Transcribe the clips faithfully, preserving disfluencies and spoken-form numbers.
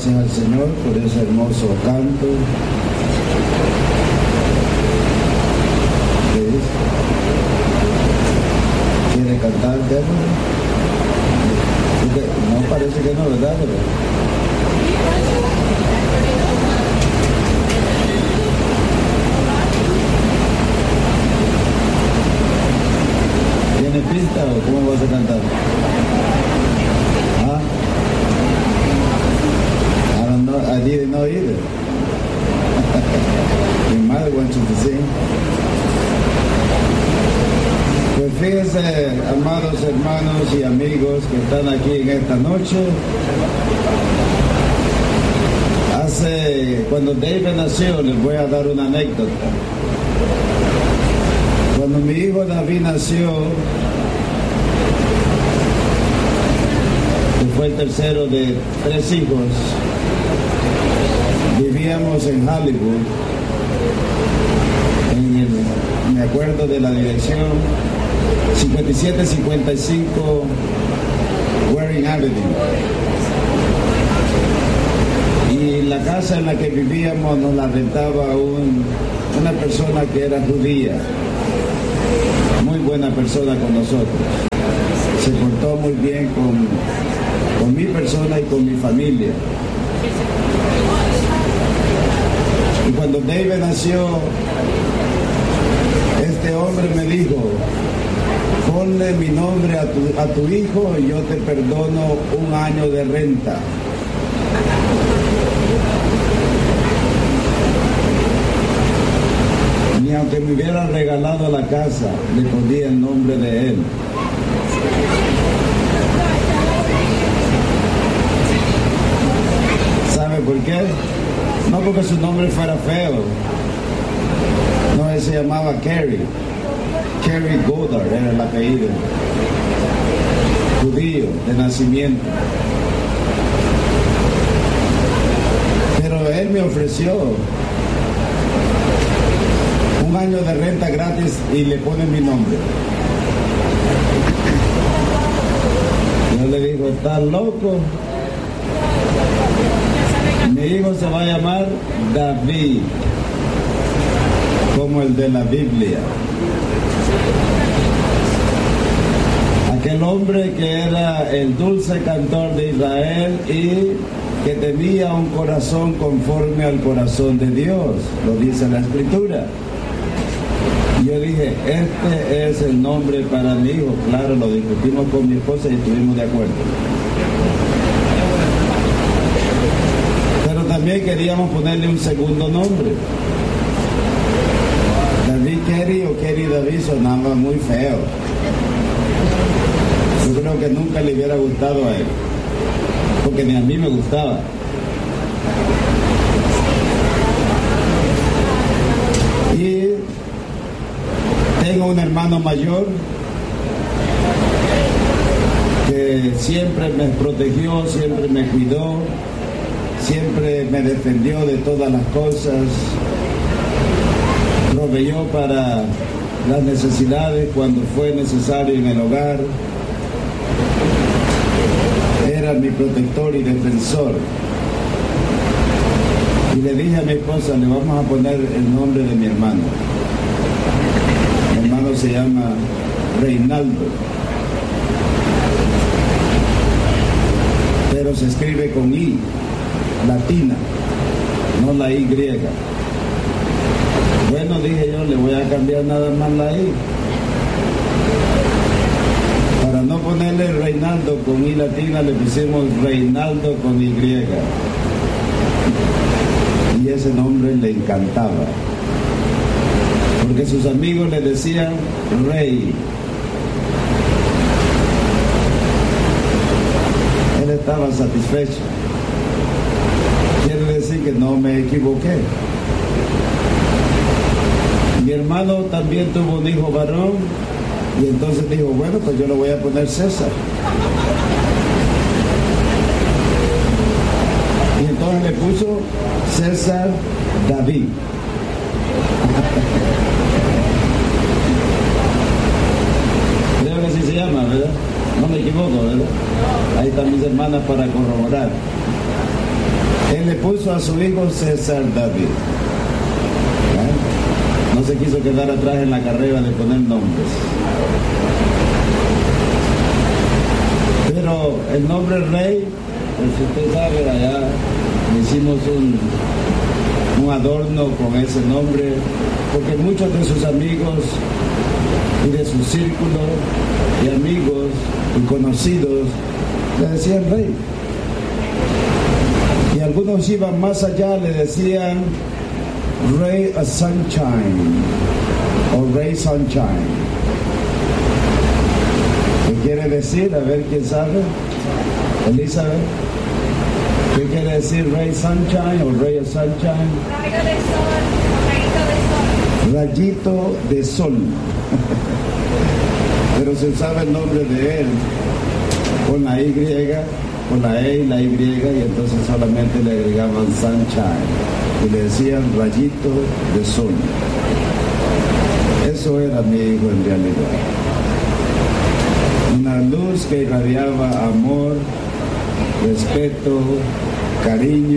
gracias al Señor por ese hermoso canto. ¿Qué dice? ¿Quiere cantar, Débora? No, parece que no, ¿verdad? ¿Tiene pista o cómo vas a cantar? ¿Ah? I don't know, I didn't know either. Mi madre wants you to sing. Pues fíjense, amados hermanos y amigos que están aquí en esta noche. Hace, cuando David nació, les voy a dar una anécdota. Cuando mi hijo David nació, que fue el tercero de tres hijos, vivíamos en Hollywood, en el, me acuerdo de la dirección, cincuenta y siete cincuenta y cinco Waring Avenue. Y la casa en la que vivíamos nos la rentaba un, una persona que era judía, muy buena persona con nosotros. Se portó muy bien con, con mi persona y con mi familia. Y cuando David nació, este hombre me dijo: ponle mi nombre a tu, a tu hijo y yo te perdono un año de renta. Ni aunque me hubiera regalado la casa, le ponía el nombre de él. ¿Sabe por qué? No porque su nombre fuera feo. No, él se llamaba Kerry. Kerry Goddard era el apellido. Judío de nacimiento. Pero él me ofreció un año de renta gratis y le pone mi nombre. Yo le digo: ¿estás loco? Mi hijo se va a llamar David, como el de la Biblia. Aquel hombre que era el dulce cantor de Israel y que tenía un corazón conforme al corazón de Dios, lo dice la Escritura. Yo dije: este es el nombre para mi hijo. Claro, lo discutimos con mi esposa y estuvimos de acuerdo. Pero también queríamos ponerle un segundo nombre. David Kerry o Kerry David sonaba muy feo. Yo creo que nunca le hubiera gustado a él, porque ni a mí me gustaba. Y tengo un hermano mayor que siempre me protegió, siempre me cuidó, siempre me defendió de todas las cosas, proveyó para las necesidades cuando fue necesario en el hogar, era mi protector y defensor. Y le dije a mi esposa: le vamos a poner el nombre de mi hermano. Mi hermano se llama Reinaldo, pero se escribe con I latina, no la Y. Bueno, dije yo, le voy a cambiar nada más la I. Para no ponerle Reinaldo con I latina, le pusimos Reinaldo con Y. Y ese nombre le encantaba, porque sus amigos le decían Rey. Él estaba satisfecho. Quiere decir que no me equivoqué. Mi hermano también tuvo un hijo varón y entonces dijo: bueno, pues yo le voy a poner César. Y entonces le puso César David. Creo que así se llama, ¿verdad? No me equivoco, ¿verdad? Ahí están mis hermanas para corroborar. que le puso a su hijo César David. ¿Eh? No se quiso quedar atrás en la carrera de poner nombres. Pero el nombre rey, pues usted sabe, allá hicimos un, un adorno con ese nombre, porque muchos de sus amigos y de su círculo de amigos y conocidos le decían rey. Y algunos iban más allá, le decían Rey of Sunshine o Rey Sunshine. ¿Qué quiere decir? A ver quién sabe. Elizabeth, ¿qué quiere decir Rey Sunshine o Rey of Sunshine? Rayo de sol, rayito de sol. Rayito de sol. Pero se usaba el nombre de él con la Y, con la E y la Y, y entonces solamente le agregaban Sunshine y le decían rayito de sol. Eso era mi hijo en realidad. Una luz que irradiaba amor, respeto, cariño.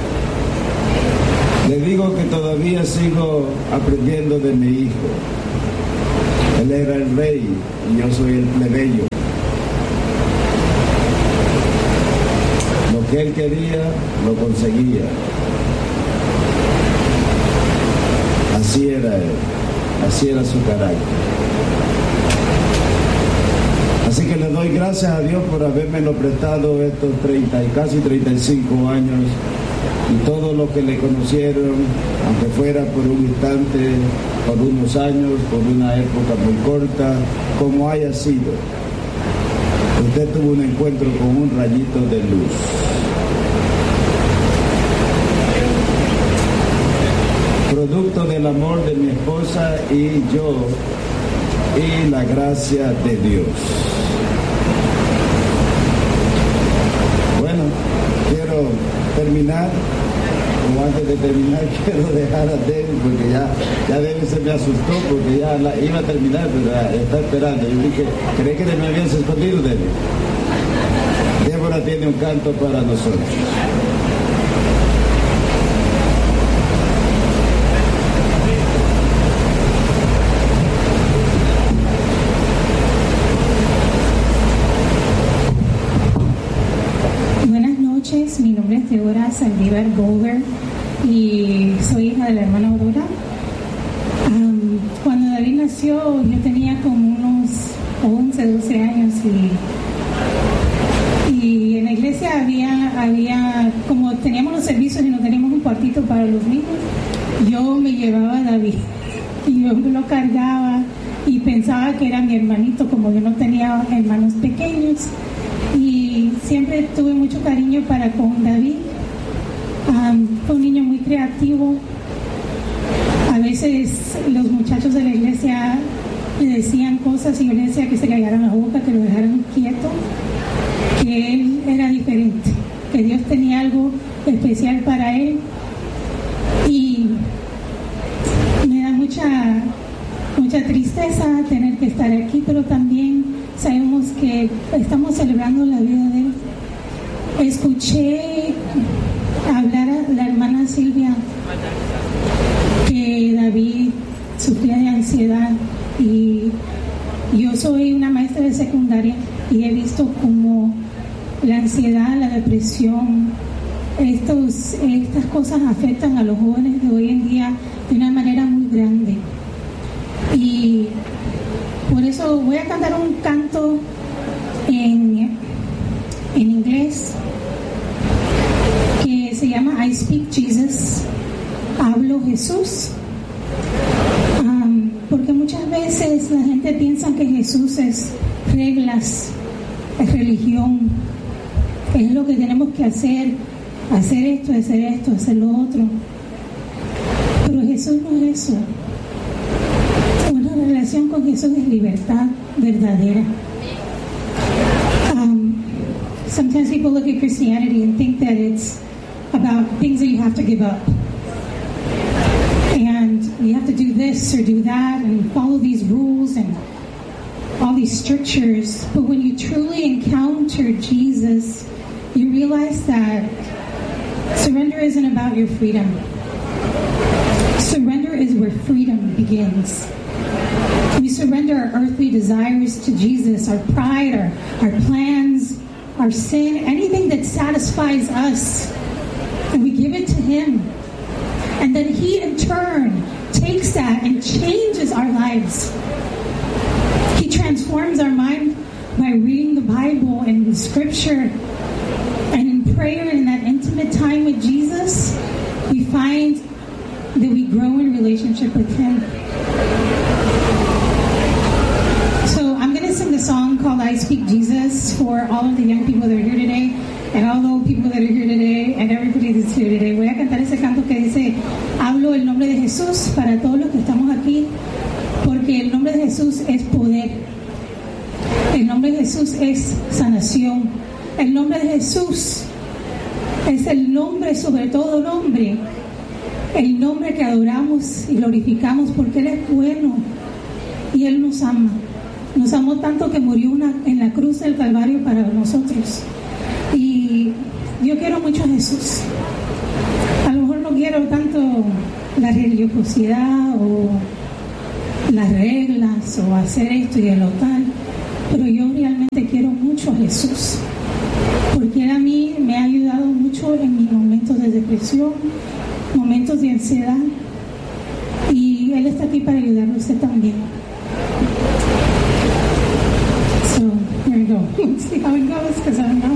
Le digo que todavía sigo aprendiendo de mi hijo. Él era el rey y yo soy el plebeyo. Lo que él quería, lo conseguía. Así era él, así era su carácter. Así que le doy gracias a Dios por habérmelo prestado estos treinta y casi treinta y cinco años, y todos los que le conocieron, aunque fuera por un instante, por unos años, por una época muy corta, como haya sido, usted tuvo un encuentro con un rayito de luz. Producto del amor de mi esposa y yo, y la gracia de Dios. Bueno, quiero terminar, o antes de terminar quiero dejar a David, porque ya, ya David se me asustó, porque ya la, iba a terminar, pero ya está esperando. Yo dije, ¿creí que me habías escondido, David? Débora tiene un canto para nosotros. Mi nombre es Débora Saldívar Gover y soy hija de la hermana Aurora. Um, cuando David nació yo tenía como unos once, doce años y, y en la iglesia había, había, como teníamos los servicios y no teníamos un cuartito para los niños, yo me llevaba a David y yo me lo cargaba y pensaba que era mi hermanito, como yo no tenía hermanos pequeños. Y siempre tuve mucho cariño para con David. Um, fue un niño muy creativo. A veces los muchachos de la iglesia le decían cosas y yo le decía que se callaran la boca, que lo dejaran quieto, que él era diferente, que Dios tenía algo especial para él. Y me da mucha, mucha tristeza tener que estar aquí, pero también sabemos que estamos celebrando la vida de él. Escuché hablar a la hermana Silvia que David sufría de ansiedad, y yo soy una maestra de secundaria y he visto cómo la ansiedad, la depresión, estos, estas cosas afectan a los jóvenes de hoy en día de una manera muy grande. Y por eso voy a cantar un canto en, en inglés que se llama I Speak Jesus, Hablo Jesús, um, porque muchas veces la gente piensa que Jesús es reglas, es religión, es lo que tenemos que hacer, hacer esto, hacer esto, hacer lo otro. Pero Jesús no es eso. Una relación con Jesús es libertad verdadera. Um, sometimes people look at Christianity and think that it's about things that you have to give up. And you have to do this or do that and follow these rules and all these strictures. But when you truly encounter Jesus, you realize that Surrender isn't about your freedom. Surrender is where freedom begins. We surrender our earthly desires to Jesus, our pride, our, our plans, our sin, anything that satisfies us, and we give it to Him. And then He, in turn, takes that and changes our lives. He transforms our mind by reading the Bible and the Scripture. And in prayer, in that intimate time with Jesus, we find that we grow in relationship with Him. So I'm going to sing a song called I Speak Jesus for all of the young people that are here today, and all the old people that are here today, and everybody that's here today. Voy a cantar ese canto que dice, hablo el nombre de Jesús para todos los que estamos aquí, porque el nombre de Jesús es poder. El nombre de Jesús es sanación. El nombre de Jesús es el nombre sobre todo nombre. El nombre que adoramos y glorificamos porque Él es bueno y Él nos ama. Nos amó tanto que murió una, en la cruz del Calvario para nosotros. Y yo quiero mucho a Jesús. A lo mejor no quiero tanto la religiosidad o las reglas o hacer esto y lo tal, pero yo realmente quiero mucho a Jesús, porque Él a mí me ha ayudado mucho en mis momentos de depresión, momentos de ansiedad, y Él está aquí para ayudarlo a usted también. So, here we go. Let's see how it goes, because I don't know.